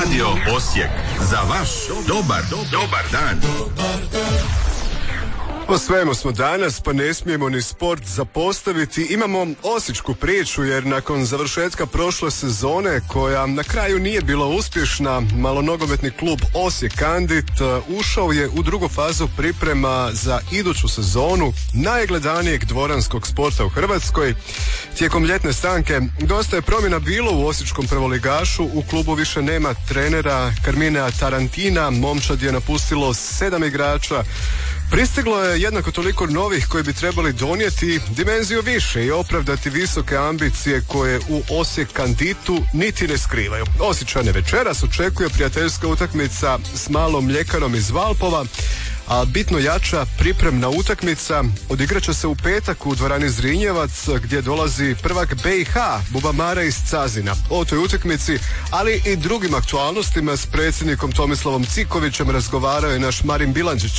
Radio Osijek. Za vaš dobar dan. O svemu smo danas, pa ne smijemo ni sport zapostaviti. Imamo osječku priču, jer nakon završetka prošle sezone, koja na kraju nije bila uspješna, malonogometni klub Osijek Kandit ušao je u drugu fazu priprema za iduću sezonu najgledanijeg dvoranskog sporta u Hrvatskoj. Tijekom ljetne stanke dosta je promjena bilo u osječkom prvoligašu. U klubu više nema trenera Carminea Tarantina, momčad je napustilo 7 igrača. Pristiglo je jednako toliko novih koji bi trebali donijeti dimenziju više i opravdati visoke ambicije koje u Osijek Kanditu niti ne skrivaju. Osječane večeras očekuje prijateljska utakmica s malom mljekarom iz Valpova, a bitno jača pripremna utakmica odigrat će se u petak u dvorani Zrinjevac, gdje dolazi prvak BiH Bubamara iz Cazina. O toj utakmici, ali i drugim aktualnostima s predsjednikom Tomislavom Cikovićem razgovarao je naš Marin Bilandžić.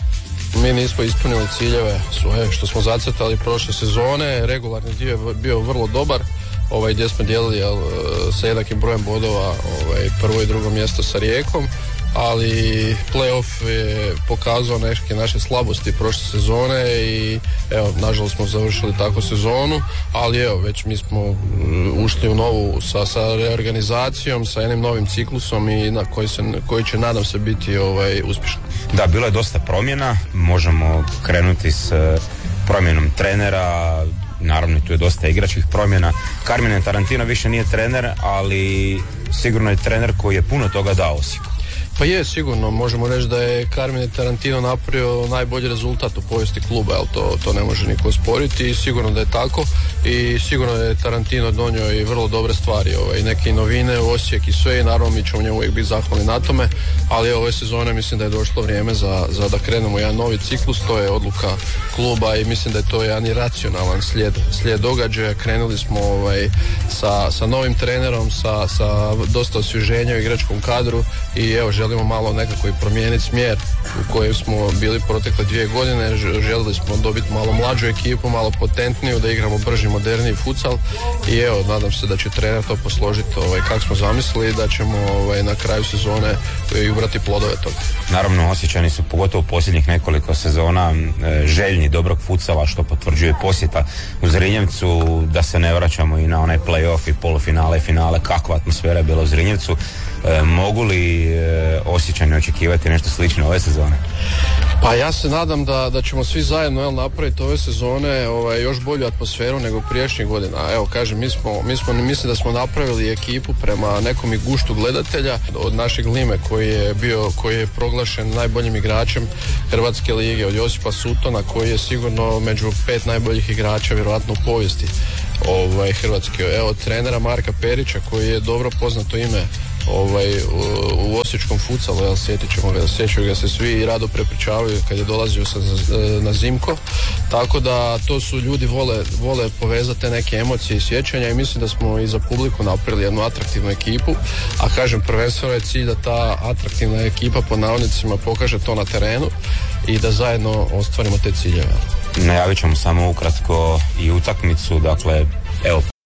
Mi nismo ispunili ciljeve svoje što smo zacrtali prošle sezone. Regularni dio je bio vrlo dobar, gdje smo dijelili sa jednakim brojem bodova prvo i drugo mjesto sa Rijekom, ali play-off je pokazao neke naše slabosti prošle sezone i evo, nažalost smo završili takvu sezonu, ali evo, već mi smo ušli u novu sa reorganizacijom, sa jednim novim ciklusom i koji će, nadam se, biti uspješan. Da, bilo je dosta promjena, možemo krenuti s promjenom trenera, naravno tu je dosta igračkih promjena. Carmine Tarantino više nije trener, ali sigurno je trener koji je puno toga dao Osijeku. Pa je, sigurno, možemo reći da je Carmine Tarantino napravio najbolji rezultat u povijesti kluba, ali to ne može niko osporiti i sigurno da je tako i sigurno je Tarantino donio i vrlo dobre stvari, neke novine u Osijek i sve i naravno mi ćemo njemu uvijek biti zahvalni na tome, ali ove sezone mislim da je došlo vrijeme za da krenemo jedan novi ciklus, to je odluka kluba i mislim da je to jedan iracionalan slijed događaja. Krenuli smo sa novim trenerom, sa dosta osvježenja u igračkom kadru i evo, želimo malo nekako i promijeniti smjer u kojem smo bili protekle 2 godine. Želili smo dobiti malo mlađu ekipu, malo potentniju, da igramo brži, moderniji futsal i evo, nadam se da će trener to posložiti kako smo zamislili i da ćemo na kraju sezone i ubrati plodove toga. Naravno, Osječani su pogotovo posljednjih nekoliko sezona željni dobrog futsala, što potvrđuje posjeta u Zrinjevcu, da se ne vraćamo i na onaj play-off i polufinale i finale, kakva atmosfera je bila u Zrinjevcu. Mogu li Osječani očekivati nešto slično ove sezone? Pa ja se nadam da ćemo svi zajedno napraviti ove sezone još bolju atmosferu nego prijašnjih godina. Evo, kažem, mislim da smo napravili ekipu prema nekom i guštu gledatelja od našeg Lime koji je proglašen najboljim igračem Hrvatske lige, od Josipa Sutona koji je sigurno među 5 najboljih igrača vjerojatno u povijesti Hrvatske. Evo, trenera Marka Perića koji je dobro poznato ime u osječkom futsalu, sjećaju ga se svi i rado prepričavaju kad je dolazio na Zimko, tako da to su ljudi vole povezati te neke emocije i sjećanja i mislim da smo i za publiku napravili jednu atraktivnu ekipu, a kažem, prvenstveno je cilj da ta atraktivna ekipa pod navodnicima pokaže to na terenu i da zajedno ostvarimo te ciljeve. Najavit ćemo samo ukratko i utakmicu, dakle, evo,